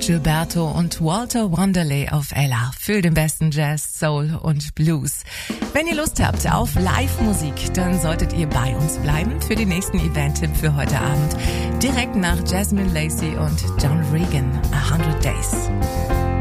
Gilberto und Walter Wanderley auf Ella für den besten Jazz, Soul und Blues. Wenn ihr Lust habt auf Live-Musik, dann solltet ihr bei uns bleiben für den nächsten Event-Tipp für heute Abend. Direkt nach Jasmine Lacey und John Regan, 100 Days.